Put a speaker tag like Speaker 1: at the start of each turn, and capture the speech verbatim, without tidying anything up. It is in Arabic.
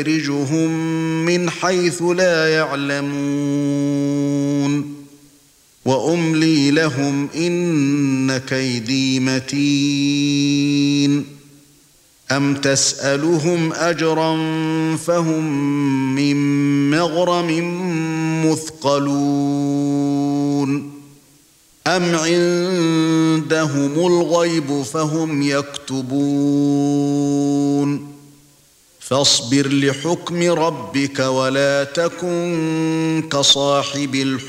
Speaker 1: وَيُخْرِجُهُم مِّنْ حَيْثُ لَا يَعْلَمُونَ وَأُمْلِي لَهُمْ إِنَّ كَيْدِي مَتِينٌ أَمْ تَسْأَلُهُمْ أَجْرًا فَهُمْ مِنْ مَغْرَمٍ مُثْقَلُونَ أَمْ عِندَهُمُ الْغَيْبُ فَهُمْ يَكْتُبُونَ فاصبر لحكم ربك ولا تكن كصاحب الحوت